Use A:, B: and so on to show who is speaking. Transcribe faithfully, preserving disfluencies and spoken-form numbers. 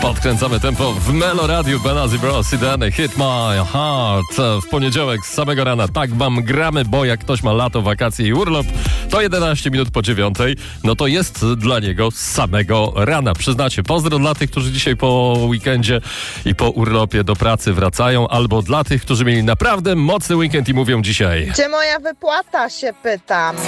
A: Podkręcamy tempo w Melo Radiu. Benazzi Bros i Danny Hit My Heart. W poniedziałek z samego rana tak wam gramy, bo jak ktoś ma lato, wakacje i urlop, to jedenaście minut po dziewiątej, no to jest dla niego z samego rana. Przyznacie, pozdro dla tych, którzy dzisiaj po weekendzie i po urlopie do pracy wracają, albo dla tych, którzy mieli naprawdę mocny weekend i mówią dzisiaj:
B: Gdzie moja wypłata, się pytam.